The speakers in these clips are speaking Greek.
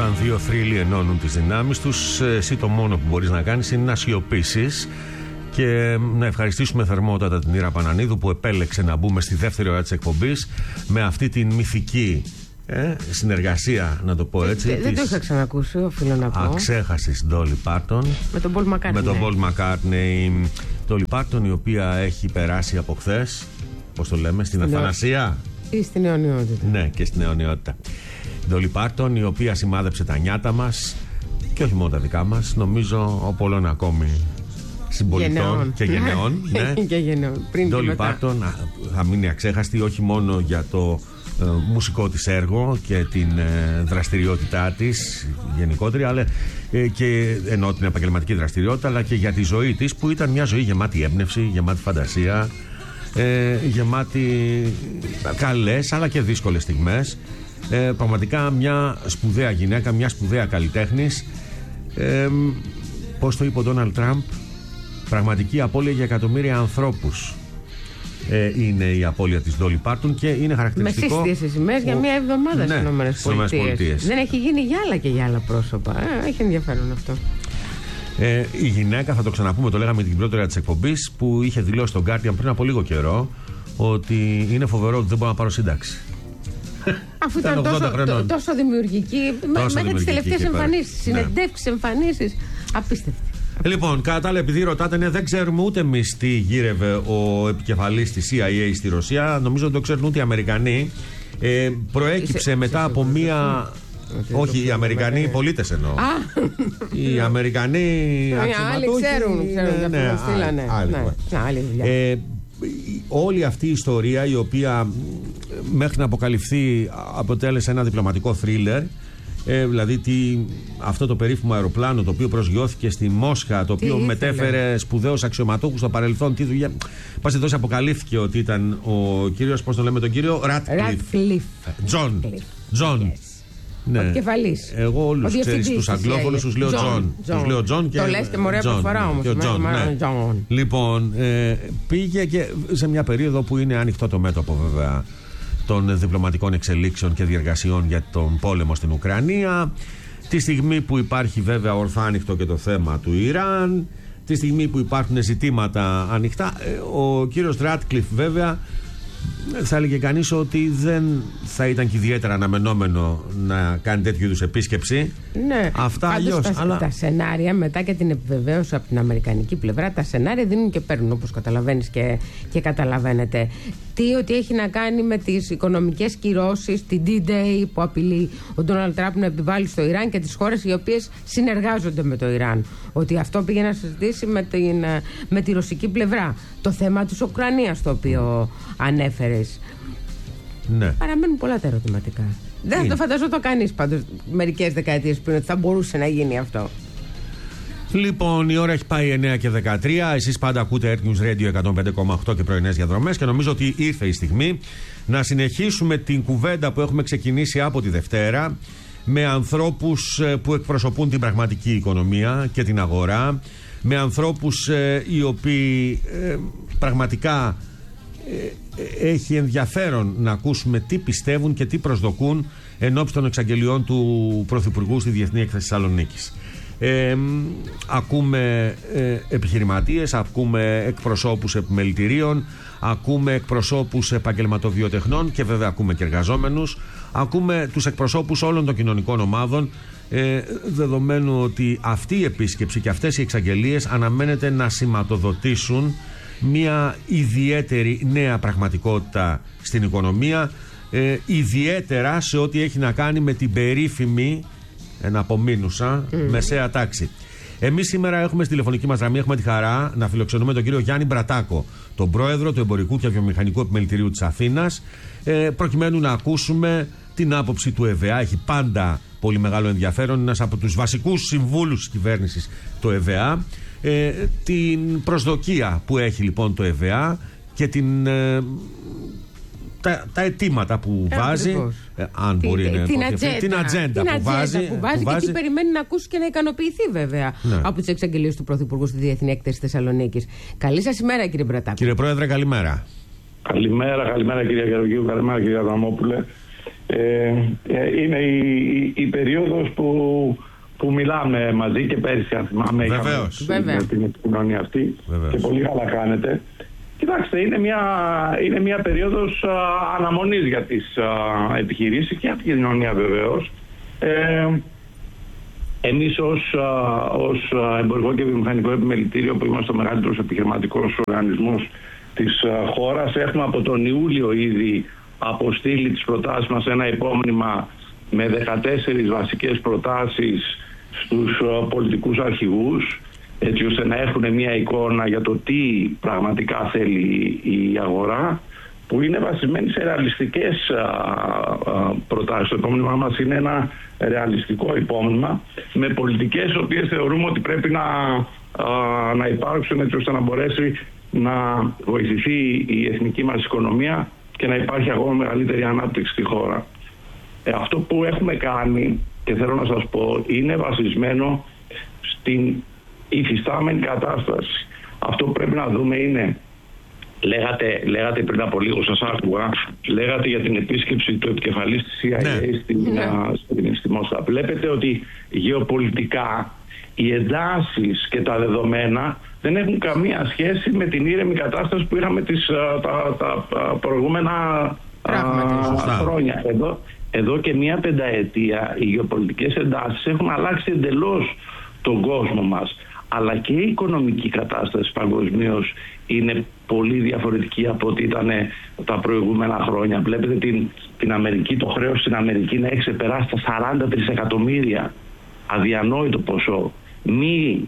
Όταν δύο θρύλοι ενώνουν τις δυνάμεις τους, εσύ το μόνο που μπορείς να κάνεις είναι να σιωπήσεις. Και να ευχαριστήσουμε θερμότατα την Ήρα Πανανίδου που επέλεξε να μπούμε στη δεύτερη ώρα της εκπομπής με αυτή την μυθική συνεργασία, να το πω έτσι. Δεν το είχα ξανακούσει, οφείλω να πω. Αξέχασης Dolly Parton με τον Paul McCartney. Με τον Paul McCartney. Dolly Parton, η οποία έχει περάσει από χθες, πώς το λέμε, στην αθανασία ή στην αιωνιότητα. Ναι, και στην αιωνιότητα. Dolly Parton, η οποία σημάδεψε τα νιάτα μας και όχι μόνο τα δικά μας, νομίζω πολλών ακόμη συμπολιτών και γενεών. Ναι. Και γενεών. Dolly Parton θα μείνει αξέχαστη όχι μόνο για το μουσικό της έργο και την δραστηριότητά της γενικότερη, αλλά και ενώ την επαγγελματική δραστηριότητα, αλλά και για τη ζωή της, που ήταν μια ζωή γεμάτη έμπνευση, γεμάτη φαντασία, γεμάτη καλές αλλά και δύσκολες στιγμές. Πραγματικά μια σπουδαία γυναίκα, μια σπουδαία καλλιτέχνης. Πώς το είπε ο Ντόναλντ Τραμπ, πραγματική απώλεια για εκατομμύρια ανθρώπους είναι η απώλεια της Dolly Parton, και είναι χαρακτηριστικό. Με σύστιες ημέρες για μια εβδομάδα στις ΗΠΑ. Δεν έχει γίνει για άλλα και για άλλα πρόσωπα. Έχει ενδιαφέρον αυτό. Η γυναίκα, θα το ξαναπούμε, το λέγαμε την πρώτη ώρα της εκπομπής, που είχε δηλώσει στον Guardian πριν από λίγο καιρό ότι είναι φοβερό ότι δεν μπορώ να πάρω σύνταξη. Αφού ήταν τόσο δημιουργική, μέχρι τις τελευταίες εμφανίσεις, συνεντεύξεις, εμφανίσεις. Απίστευτη. Λοιπόν, κατά τα άλλα, επειδή ρωτάτε, δεν ξέρουμε ούτε εμείς τι γύρευε ο επικεφαλής της CIA στη Ρωσία. Νομίζω δεν το ξέρουν ούτε οι Αμερικανοί. Προέκυψε μετά από μία. Όχι, οι Αμερικανοί, οι πολίτες εννοώ. Οι Αμερικανοί αξιωματούχοι. Άλλοι. Όλη αυτή η ιστορία, η οποία μέχρι να αποκαλυφθεί αποτέλεσε ένα διπλωματικό θρίλερ. Δηλαδή αυτό το περίφημο αεροπλάνο το οποίο προσγειώθηκε στη Μόσχα, το οποίο μετέφερε σπουδαίους αξιωματούχους στο παρελθόν, τι δουλειά. Πάση τόσο αποκαλύφθηκε ότι ήταν ο κύριος, πώς το λέμε τον κύριο, Ράτκλιφ. Τζον. Ναι. Ο επικεφαλής. Εγώ όλους τους αγγλόφωνους τους λέω Τζον. Τους λέω Τζον και. Το λες και με ωραία προφορά όμως. Λοιπόν, πήγε και σε μια περίοδο που είναι ανοιχτό το μέτωπο βέβαια των διπλωματικών εξελίξεων και διεργασιών για τον πόλεμο στην Ουκρανία. Τη στιγμή που υπάρχει βέβαια ορθά ανοιχτό και το θέμα του Ιράν, τη στιγμή που υπάρχουν ζητήματα ανοιχτά, ο κύριος Ράτκλιφ βέβαια θα έλεγε κανείς ότι δεν θα ήταν και ιδιαίτερα αναμενόμενο να κάνει τέτοιου είδους επίσκεψη. Ναι, αυτά αλλιώς. Τα σενάρια μετά και την επιβεβαίωση από την αμερικανική πλευρά, τα σενάρια δίνουν και παίρνουν, όπως καταλαβαίνεις και καταλαβαίνετε. Ότι έχει να κάνει με τις οικονομικές κυρώσεις, την D-Day που απειλεί ο Ντόναλντ Τραμπ να επιβάλλει στο Ιράν και τις χώρες οι οποίες συνεργάζονται με το Ιράν. Ότι αυτό πήγε να συζητήσει με τη ρωσική πλευρά. Το θέμα της Ουκρανίας, το οποίο ανέφερες. Ναι. Παραμένουν πολλά τα ερωτηματικά. Δεν θα το φανταζόταν κανείς πάντως μερικές δεκαετίες πριν ότι θα μπορούσε να γίνει αυτό. Λοιπόν, η ώρα έχει πάει 9 και 13. Εσείς πάντα ακούτε Earth News Radio 105,8 και πρωινές διαδρομές, και νομίζω ότι ήρθε η στιγμή να συνεχίσουμε την κουβέντα που έχουμε ξεκινήσει από τη Δευτέρα με ανθρώπους που εκπροσωπούν την πραγματική οικονομία και την αγορά, με ανθρώπους οι οποίοι πραγματικά έχει ενδιαφέρον να ακούσουμε τι πιστεύουν και τι προσδοκούν ενώπιση των εξαγγελιών του Πρωθυπουργού στη Διεθνή Έκθεση Θεσσαλονίκης. Ακούμε επιχειρηματίες, ακούμε εκπροσώπους επιμελητηρίων, ακούμε εκπροσώπους επαγγελματοβιοτεχνών και βέβαια ακούμε και εργαζόμενους, ακούμε τους εκπροσώπους όλων των κοινωνικών ομάδων, δεδομένου ότι αυτή η επίσκεψη και αυτές οι εξαγγελίες αναμένεται να σηματοδοτήσουν μια ιδιαίτερη νέα πραγματικότητα στην οικονομία, ιδιαίτερα σε ό,τι έχει να κάνει με την περίφημη εναπομείνουσα μεσαία τάξη. Εμείς σήμερα έχουμε στη τηλεφωνική μας γραμμή, έχουμε τη χαρά να φιλοξενούμε τον κύριο Γιάννη Μπρατάκο, τον πρόεδρο του Εμπορικού και Βιομηχανικού Επιμελητηρίου της Αθήνας, προκειμένου να ακούσουμε την άποψη του ΕΒΑ. Έχει πάντα πολύ μεγάλο ενδιαφέρον, ένας από τους βασικούς συμβούλους της κυβέρνησης του ΕΒΑ, την προσδοκία που έχει λοιπόν το ΕΒΑ και τα αιτήματα που βάζει, αν μπορεί να την ατζέντα που βάζει και τι περιμένει να ακούσει και να ικανοποιηθεί βέβαια από τις εξαγγελίες του Πρωθυπουργού στη Διεθνή Έκθεση Θεσσαλονίκης. Καλή σας ημέρα, κύριε Μπρατάκο. Κύριε Πρόεδρε, καλημέρα. Καλημέρα κυρία Γεωργίου, καλημέρα κύριε Αδαμόπουλε. Είναι η περίοδος που μιλάμε μαζί και πέρυσι, αν θυμάμαι, είχαμε την επικοινωνία αυτή. Και πολύ καλά κάνετε. Κοιτάξτε, είναι μια περίοδος αναμονής για τις επιχειρήσεις και για την κοινωνία βεβαίως. Εμείς ως εμπορικό και βιομηχανικό επιμελητήριο, που είμαστε ο μεγαλύτερος επιχειρηματικός οργανισμός της χώρας, έχουμε από τον Ιούλιο ήδη αποστείλει τις προτάσεις μας, ένα υπόμνημα με 14 βασικές προτάσεις στους πολιτικούς αρχηγούς, έτσι ώστε να έχουν μια εικόνα για το τι πραγματικά θέλει η αγορά, που είναι βασισμένη σε ρεαλιστικές προτάσεις. Το υπόμνημά μας είναι ένα ρεαλιστικό υπόμνημα με πολιτικές οι οποίες θεωρούμε ότι πρέπει να υπάρξουν, έτσι ώστε να μπορέσει να βοηθηθεί η εθνική μας οικονομία και να υπάρχει ακόμα μεγαλύτερη ανάπτυξη στη χώρα. Αυτό που έχουμε κάνει, και θέλω να σας πω, είναι βασισμένο στην υφιστάμενη κατάσταση. Αυτό που πρέπει να δούμε είναι, λέγατε πριν από λίγο, σας άκουγα, λέγατε για την επίσκεψη του επικεφαλής της CIA στη Μόσχα. Βλέπετε ότι γεωπολιτικά οι εντάσεις και τα δεδομένα δεν έχουν καμία σχέση με την ήρεμη κατάσταση που είχαμε τα προηγούμενα χρόνια. Εδώ και μια πενταετία οι γεωπολιτικές εντάσεις έχουν αλλάξει εντελώς τον κόσμο μας. Αλλά και η οικονομική κατάσταση παγκοσμίως είναι πολύ διαφορετική από ό,τι ήταν τα προηγούμενα χρόνια. Βλέπετε την Αμερική, το χρέος στην Αμερική να έχει ξεπεράσει τα 40 τρισεκατομμύρια. Αδιανόητο ποσό. Μη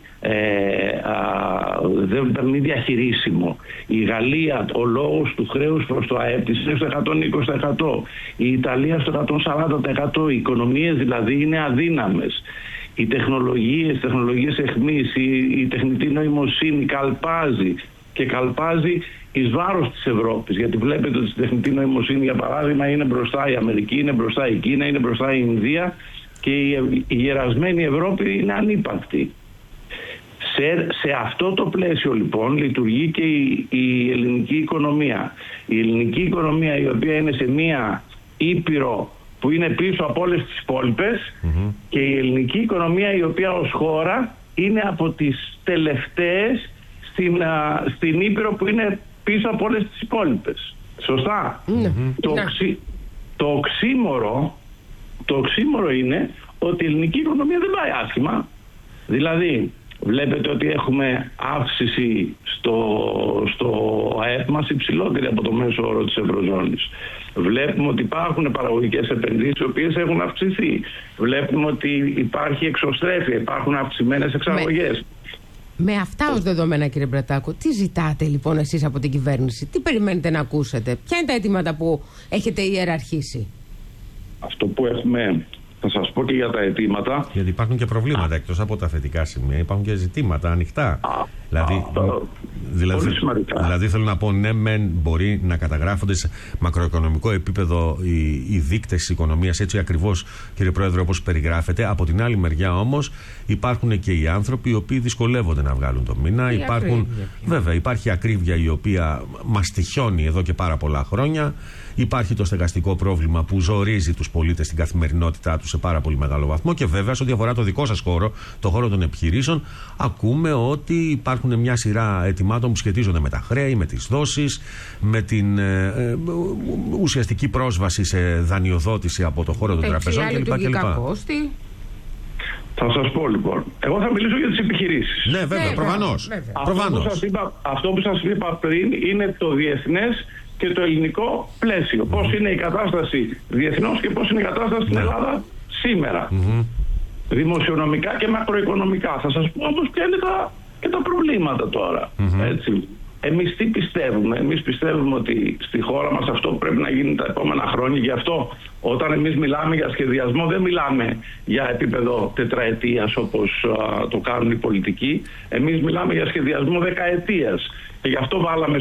διαχειρίσιμο. Η Γαλλία, ο λόγος του χρέους προς το ΑΕΠ της είναι στο 120%. Η Ιταλία στο 140%. Οι οικονομίες δηλαδή είναι αδύναμες. Οι τεχνολογίες εχμής, η τεχνητή νοημοσύνη καλπάζει εις βάρος της Ευρώπης. Γιατί βλέπετε ότι στη τεχνητή νοημοσύνη, για παράδειγμα, είναι μπροστά η Αμερική, είναι μπροστά η Κίνα, είναι μπροστά η Ινδία, και η γερασμένη Ευρώπη είναι ανύπαρκτη. Σε αυτό το πλαίσιο λοιπόν λειτουργεί και η ελληνική οικονομία. Η ελληνική οικονομία, η οποία είναι σε μία ήπειρο που είναι πίσω από όλες τις υπόλοιπες, και η ελληνική οικονομία, η οποία ως χώρα είναι από τις τελευταίες στην ήπειρο που είναι πίσω από όλες τις υπόλοιπες. Σωστά? Το οξύμορο είναι ότι η ελληνική οικονομία δεν πάει άσχημα. Δηλαδή βλέπετε ότι έχουμε αύξηση στο ΑΕΠ μας υψηλότερη από το μέσο όρο της Ευρωζώνης. Βλέπουμε ότι υπάρχουν παραγωγικές επενδύσεις οι οποίες έχουν αυξηθεί. Βλέπουμε ότι υπάρχει εξωστρέφεια, υπάρχουν αυξημένες εξαγωγές. Με αυτά ως δεδομένα, κύριε Μπρατάκο, τι ζητάτε λοιπόν εσείς από την κυβέρνηση, τι περιμένετε να ακούσετε, ποια είναι τα αιτήματα που έχετε ιεραρχήσει? Αυτό που έχουμε, θα σας πω και για τα αιτήματα. Γιατί υπάρχουν και προβλήματα εκτός από τα θετικά σημεία, υπάρχουν και ζητήματα ανοιχτά. Δηλαδή θέλω να πω, ναι, μεν μπορεί να καταγράφονται σε μακροοικονομικό επίπεδο οι δείκτες της οικονομίας, έτσι ακριβώς, κύριε Πρόεδρε, όπως περιγράφεται. Από την άλλη μεριά όμως υπάρχουν και οι άνθρωποι οι οποίοι δυσκολεύονται να βγάλουν το μήνα. Βέβαια, υπάρχει ακρίβεια η οποία μας τυχιώνει εδώ και πάρα πολλά χρόνια. Υπάρχει το στεγαστικό πρόβλημα που ζορίζει τους πολίτες στην καθημερινότητά τους σε πάρα πολύ μεγάλο βαθμό. Και βέβαια, σε ό,τι αφορά το δικό σας χώρο, το χώρο των επιχειρήσεων, ακούμε ότι υπάρχουν μια σειρά αιτημάτων που σχετίζονται με τα χρέη, με τις δόσεις, με την ουσιαστική πρόσβαση σε δανειοδότηση από το χώρο των τραπεζών κλπ. Θα σας πω λοιπόν. Εγώ θα μιλήσω για τις επιχειρήσεις. Ναι, βέβαια, προφανώς. Αυτό που σας είπα πριν είναι το διεθνές και το ελληνικό πλαίσιο. Πώς είναι η κατάσταση διεθνώς και πώς είναι η κατάσταση στην Ελλάδα σήμερα. Δημοσιονομικά και μακροοικονομικά. Θα σας πω όμως ποια είναι και τα προβλήματα τώρα. Έτσι. Εμείς τι πιστεύουμε? Εμείς πιστεύουμε ότι στη χώρα μας αυτό πρέπει να γίνει τα επόμενα χρόνια. Γι' αυτό όταν εμείς μιλάμε για σχεδιασμό δεν μιλάμε για επίπεδο τετραετίας όπως το κάνουν οι πολιτικοί. Εμείς μιλάμε για σχεδιασμό δεκαετίας. Και γι' αυτό βάλαμε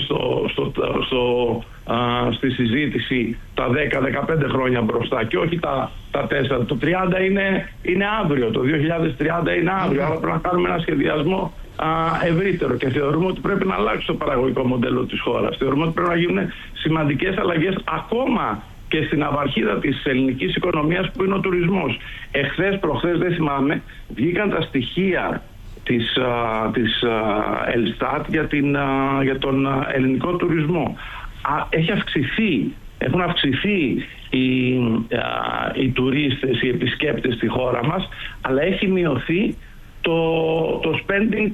στη συζήτηση τα 10-15 χρόνια μπροστά και όχι τα 4. Το 30 είναι αύριο, το 2030 είναι αύριο. Άρα πρέπει να κάνουμε ένα σχεδιασμό ευρύτερο και θεωρούμε ότι πρέπει να αλλάξει το παραγωγικό μοντέλο της χώρας. Θεωρούμε ότι πρέπει να γίνουν σημαντικές αλλαγές ακόμα και στην αυαρχίδα της ελληνικής οικονομίας που είναι ο τουρισμός. Εχθές, προχθές, δεν θυμάμαι, βγήκαν τα στοιχεία της Ελστάτ για τον ελληνικό τουρισμό. Έχουν αυξηθεί οι τουρίστες, οι επισκέπτες στη χώρα μας, αλλά έχει μειωθεί το spending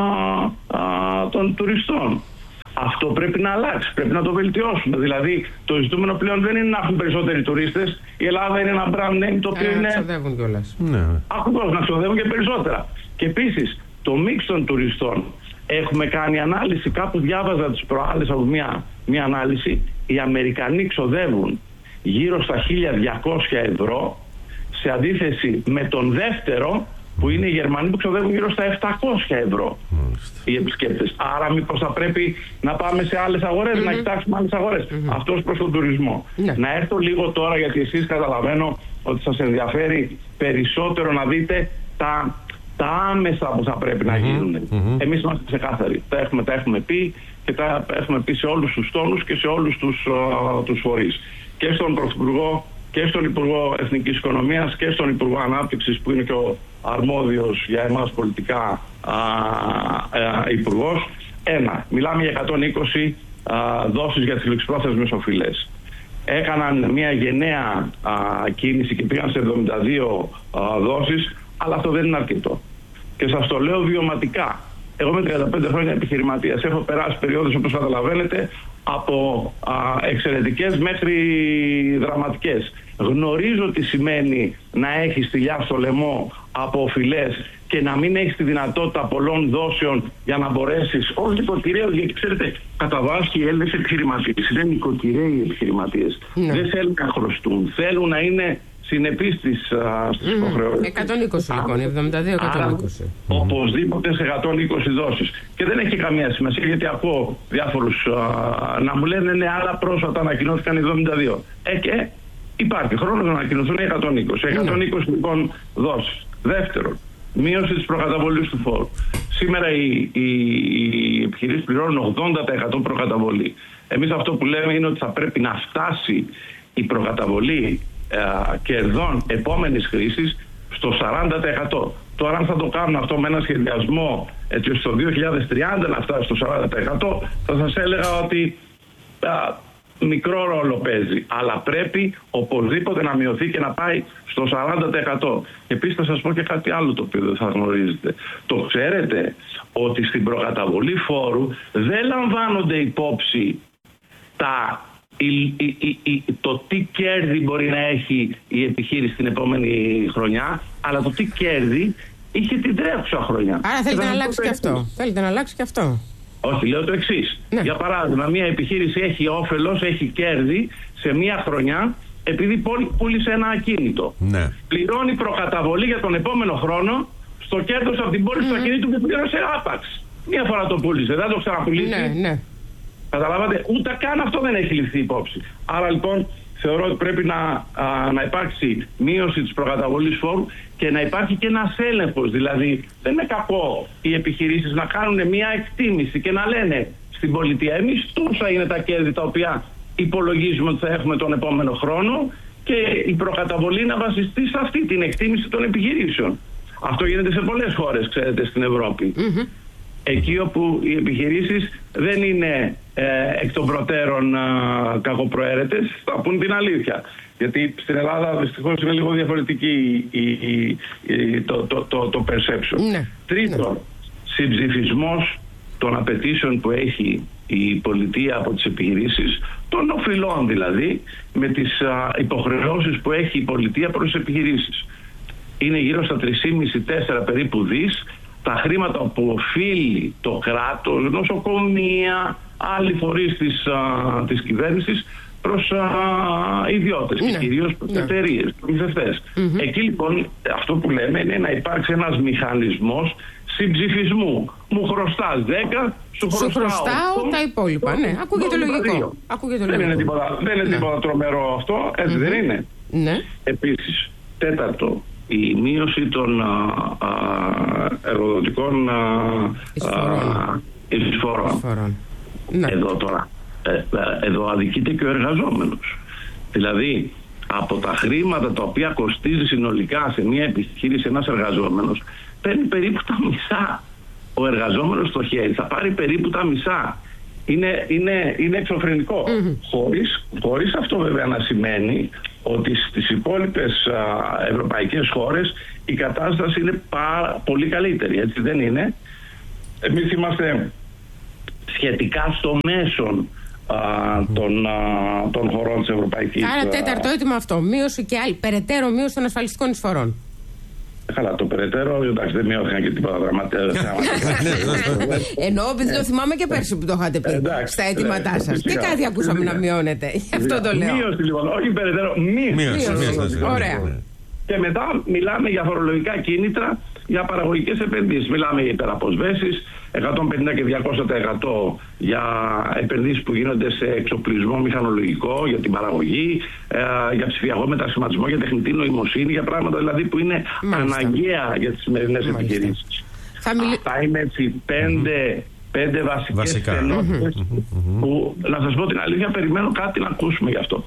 των τουριστών. Αυτό πρέπει να αλλάξει, πρέπει να το βελτιώσουμε. Δηλαδή, το ζητούμενο πλέον δεν είναι να έχουν περισσότεροι τουρίστες. Η Ελλάδα είναι ένα brand name το οποίο είναι. Να ξοδεύουν κιόλας. Ακριβώς, να ξοδεύουν και περισσότερα. Και επίσης, το μίξ των τουριστών. Έχουμε κάνει ανάλυση, κάπου διάβαζα τις προάλλες από μια ανάλυση. Οι Αμερικανοί ξοδεύουν γύρω στα 1.200 ευρώ, σε αντίθεση με τον δεύτερο, που είναι οι Γερμανοί, που ξοδεύουν γύρω στα 700 ευρώ οι επισκέπτες. Άρα μήπως θα πρέπει να πάμε σε άλλες αγορές, να κοιτάξουμε άλλες αγορές. Αυτός προς τον τουρισμό. Να έρθω λίγο τώρα, γιατί εσείς καταλαβαίνω ότι σας ενδιαφέρει περισσότερο να δείτε τα άμεσα που θα πρέπει να γίνουν. Εμείς είμαστε ξεκάθαροι. Τα έχουμε πει και τα έχουμε πει σε όλους τους τόνους και σε όλους τους φορείς. Και στον Πρωθυπουργό και στον Υπουργό Εθνικής Οικονομίας και στον Υπουργό Ανάπτυξης, που είναι και ο αρμόδιος για εμάς πολιτικά υπουργός. Μιλάμε για 120 δόσεις για τις ληξιπρόθεσμες οφειλές. Έκαναν μια γενναία κίνηση και πήγαν σε 72 δόσεις, αλλά αυτό δεν είναι αρκετό. Και σας το λέω βιωματικά. Εγώ με 35 χρόνια επιχειρηματίας έχω περάσει περιόδους, όπως καταλαβαίνετε, από εξαιρετικές μέχρι δραματικές. Γνωρίζω τι σημαίνει να έχεις θηλιά στο λαιμό από οφειλές και να μην έχεις τη δυνατότητα πολλών δόσεων για να μπορέσεις, όχι νοικοκυρέως, γιατί ξέρετε, κατά βάση οι Έλληνες επιχειρηματίες είναι νοικοκυρέοι επιχειρηματίες. Δεν θέλουν να χρωστούν, θέλουν να είναι συνεπείς στις υποχρεώσεις. 120 λοιπόν, 72-120. Οπωσδήποτε σε 120 δόσεις. Και δεν έχει καμία σημασία, γιατί ακούω διάφορους να μου λένε ναι, άλλα πρόσφατα ανακοινώθηκαν οι 72. Και υπάρχει χρόνος να ανακοινωθούν οι 120. 120 λοιπόν δόσεις. Δεύτερον, μείωση της προκαταβολής του φόρου. Σήμερα οι επιχειρήσεις πληρώνουν 80% προκαταβολή. Εμείς αυτό που λέμε είναι ότι θα πρέπει να φτάσει η προκαταβολή κερδών επόμενης χρήσης στο 40%. Τώρα αν θα το κάνουν αυτό με ένα σχεδιασμό έτσι ώστε το 2030 να φτάσει στο 40%, θα σας έλεγα ότι μικρό ρόλο παίζει. Αλλά πρέπει οπωσδήποτε να μειωθεί και να πάει στο 40%. Επίσης θα σας πω και κάτι άλλο το οποίο δεν θα γνωρίζετε. Το ξέρετε ότι στην προκαταβολή φόρου δεν λαμβάνονται υπόψη το τι κέρδη μπορεί να έχει η επιχείρηση την επόμενη χρονιά, αλλά το τι κέρδη είχε την τρέχουσα χρονιά. Άρα θέλετε να αλλάξει και αυτό. Θέλετε να αλλάξει και αυτό. Όχι, λέω το εξής. Για παράδειγμα, μια επιχείρηση έχει όφελος, έχει κέρδη σε μια χρονιά επειδή πούλησε ένα ακίνητο. Πληρώνει προκαταβολή για τον επόμενο χρόνο στο κέρδος από την πώληση του ακινήτου που πλήρωσε άπαξ. Μία φορά το πούλησε, δεν το ξαναπουλήσει. Καταλάβατε, ούτε καν αυτό δεν έχει ληφθεί υπόψη. Άρα λοιπόν θεωρώ ότι πρέπει να υπάρξει μείωση της προκαταβολής φόρου και να υπάρχει και ένας έλεγχος. Δηλαδή δεν είναι κακό οι επιχειρήσεις να κάνουν μια εκτίμηση και να λένε στην πολιτεία εμείς τόσα είναι τα κέρδη τα οποία υπολογίζουμε ότι θα έχουμε τον επόμενο χρόνο και η προκαταβολή να βασιστεί σε αυτή την εκτίμηση των επιχειρήσεων. Αυτό γίνεται σε πολλές χώρες, ξέρετε, στην Ευρώπη. Εκεί όπου οι επιχειρήσεις δεν είναι εκ των προτέρων κακοπροαίρετες, θα πούν την αλήθεια. Γιατί στην Ελλάδα δυστυχώς είναι λίγο διαφορετική το perception. Τρίτον, συμψηφισμός των απαιτήσεων που έχει η πολιτεία από τις επιχειρήσεις, των οφειλών δηλαδή, με τις υποχρεώσεις που έχει η πολιτεία προς τις επιχειρήσεις. Είναι γύρω στα 3,5-4 περίπου δις τα χρήματα που οφείλει το κράτος, νοσοκομεία, άλλοι φορείς της κυβέρνησης προς ιδιώτες και κυρίως προς εταιρείες, προμηθευτές. Εκεί λοιπόν αυτό που λέμε είναι να υπάρξει ένας μηχανισμός συμψηφισμού. Μου χρωστάς 10, σου χρωστάω τα υπόλοιπα. Ναι, ακούγεται λογικό. Δεν είναι τίποτα τρομερό αυτό, έτσι δεν είναι. Επίσης, τέταρτο, η μείωση των εργοδοτικών εισφορών. Εδώ τώρα, εδώ αδικείται και ο εργαζόμενος. Δηλαδή, από τα χρήματα τα οποία κοστίζει συνολικά σε μια επιχείρηση ένας εργαζόμενος, παίρνει περίπου τα μισά. Ο εργαζόμενος στο χέρι θα πάρει περίπου τα μισά. Είναι εξωφρενικό. Χωρίς αυτό βέβαια να σημαίνει ότι στις υπόλοιπες ευρωπαϊκές χώρες η κατάσταση είναι πολύ καλύτερη. Έτσι δεν είναι. Εμείς είμαστε σχετικά στο μέσον των χωρών της Ευρωπαϊκής. Άρα τέταρτο έτοιμο αυτό. Μείωση και άλλη περαιτέρω μείωση των ασφαλιστικών εισφορών. Καλά, το περαιτέρω, εντάξει, δεν μειώθηκαν και τίποτα δραματικά. Ενώ επειδή το θυμάμαι και πέρσι που το είχατε πει στα αιτήματά σας. Και κάτι ακούσαμε να μειώνετε. Γι' αυτό το λέω. Μείωση λοιπόν, όχι περαιτέρω, μείωση. Ωραία. Και μετά μιλάμε για φορολογικά κίνητρα για παραγωγικές επενδύσεις. Μιλάμε για υπεραποσβέσεις, 150 και 200% για επενδύσεις που γίνονται σε εξοπλισμό μηχανολογικό, για την παραγωγή, για ψηφιακό μετασχηματισμό, για τεχνητή νοημοσύνη, για πράγματα δηλαδή που είναι αναγκαία για τις σημερινές επιχειρήσεις. Αυτά είναι έτσι πέντε βασικές ενότητες που, να σας πω την αλήθεια, περιμένω κάτι να ακούσουμε γι' αυτό.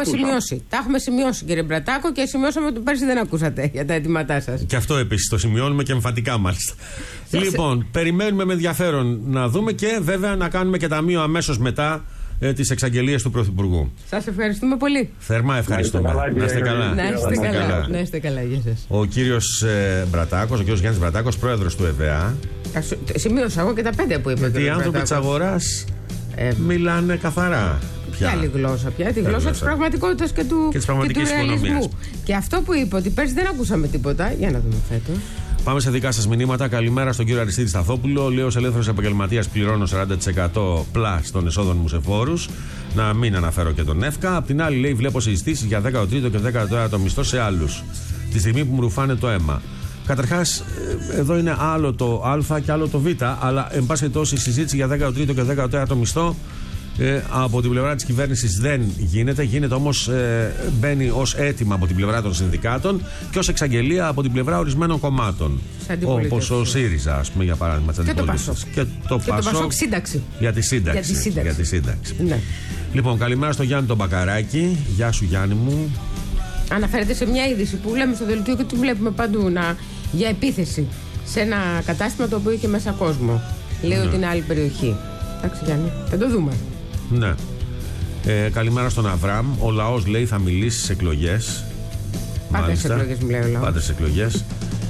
Τα έχουμε σημειώσει κύριε Μπρατάκο, και σημειώσαμε ότι πέρσι δεν ακούσατε για τα αιτήματά σας. Και αυτό επίσης το σημειώνουμε και εμφατικά μάλιστα. Λοιπόν, περιμένουμε με ενδιαφέρον να δούμε και βέβαια να κάνουμε και ταμείο αμέσως μετά τις εξαγγελίες του Πρωθυπουργού. Σας ευχαριστούμε πολύ. Θερμά ευχαριστούμε. Να είστε καλά. Να είστε καλά, γεια σας. Ο κύριος Μπρατάκος, ο κύριος Γιάννης Μπρατάκος, πρόεδρος του ΕΒΑ. Σημείωσα εγώ και τα 5 που είπε. Γιατί οι άνθρωποι της αγοράς μιλάνε καθαρά. Ποια άλλη γλώσσα πια, τη γλώσσα της πραγματικότητας και του ρεαλισμού. Και αυτό που είπε ότι πέρσι δεν ακούσαμε τίποτα, για να δούμε φέτος. Πάμε σε δικά σας μηνύματα. Καλημέρα στον κύριο Αριστίδη Σταθόπουλο. Λέω ως ελεύθερος επαγγελματίας πληρώνω 40% πλάς των εσόδων μου σε φόρους. Να μην αναφέρω και τον ΕΦΚΑ. Απ' την άλλη, λέει, βλέπω συζητήσεις για 13ο και 14ο μισθό σε άλλους. Τη στιγμή που μου ρουφάνε το αίμα. Καταρχάς, εδώ είναι άλλο το Α και άλλο το Β, αλλά εν πάση περιπτώσει η συζήτηση για 13ο και 14ο μισθό από την πλευρά της κυβέρνησης δεν γίνεται. Γίνεται όμως, μπαίνει ως αίτημα από την πλευρά των συνδικάτων και ως εξαγγελία από την πλευρά ορισμένων κομμάτων. Όπως ο ΣΥΡΙΖΑ, ας πούμε, για παράδειγμα. Και το ΠΑΣΟΚ. Και το ΠΑΣΟΚ σύνταξη. Για τη σύνταξη. Ναι. Λοιπόν, καλημέρα στον Γιάννη τον Μπακαράκη. Γεια σου, Γιάννη μου. Αναφέρεται σε μια είδηση που λέμε στο δελτίο και τη βλέπουμε παντού για επίθεση σε ένα κατάστημα το οποίο είχε μέσα κόσμο. Λέει ότι είναι άλλη περιοχή. Εντάξει, Γιάννη, θα το δούμε. Ναι. Καλημέρα στον Αβραμ. Ο λαός, λέει, θα μιλήσει στις εκλογές. Πάντα στις εκλογές μου λέει ο λαός. Πάντα στις εκλογές.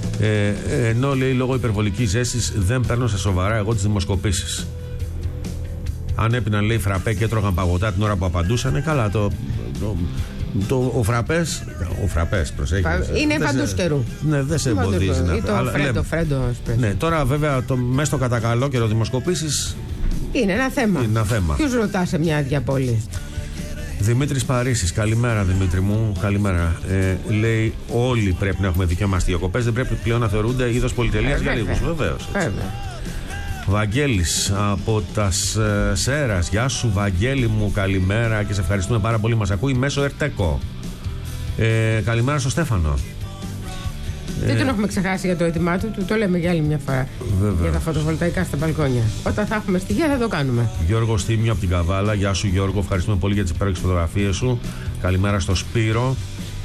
Ενώ, λέει, λόγω υπερβολικής ζέστης δεν παίρνω σε σοβαρά εγώ τις δημοσκοπήσεις. Αν έπιναν, λέει, φραπέ και έτρωγαν παγωτά την ώρα που απαντούσαν, καλά, ο φραπές, προσέχει. Είναι παντού καιρού. Ναι, δεν σε εμποδίζει να πει. Το φρέντο. Ναι, τώρα βέβαια μέσα στο κατακαλό καιρό δημοσκοπήσεις είναι ένα θέμα. Ποιος ρωτά σε μια άδεια πόλη. Δημήτρης Παρίσης, καλημέρα Δημήτρη μου, καλημέρα. Λέει, όλοι πρέπει να έχουμε δικαίωμα στις διακοπές, δεν πρέπει πλέον να θεωρούνται είδος πολυτελείας για λίγους. Βεβαίως. Βαγγέλης από τα Σέρας. Γεια σου, Βαγγέλη μου, καλημέρα και σε ευχαριστούμε πάρα πολύ. Μας ακούει μέσω Ερτέκο. Καλημέρα στο Στέφανο. Δεν τον έχουμε ξεχάσει για το αίτημά του, το λέμε για άλλη μια φορά. Βεβαίως. Για τα φωτοβολταϊκά στα μπαλκόνια. Όταν θα έχουμε στοιχεία θα το κάνουμε. Γιώργο Στήμιο από την Καβάλα. Γεια σου, Γιώργο, ευχαριστούμε πολύ για τις υπέροχες φωτογραφίες σου. Καλημέρα στο Σπύρο.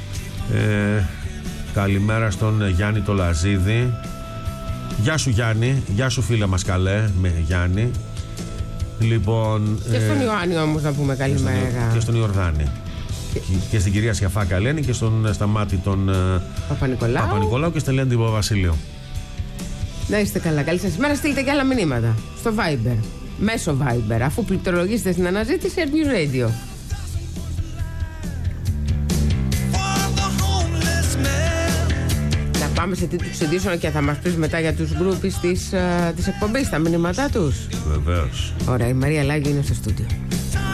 Καλημέρα στον Γιάννη το Λαζίδη. Γεια σου, Γιάννη. Γεια σου, φίλε μας, καλέ, με Γιάννη. Λοιπόν, και στον Ιωάννη όμως να πούμε καλημέρα. Και στον Ιορδάνη. Και στην κυρία Σιαφάκα Λένη και στον Σταμάτη τον Παπα-Νικολάου και στην Ελένη την Βασίλειο. Να είστε καλά. Καλή σας ημέρα. Στείλτε και άλλα μηνύματα στο Viber. Μέσω Viber. Αφού πληκτρολογήσετε στην αναζήτηση News Radio. Να πάμε σε τίτλους ειδήσεων και θα μας πεις μετά για τους γκρουπις της εκπομπής, τα μηνύματά τους. Βεβαίως. Ωραία, η Μαρία Λάγιο είναι στο στούντιο.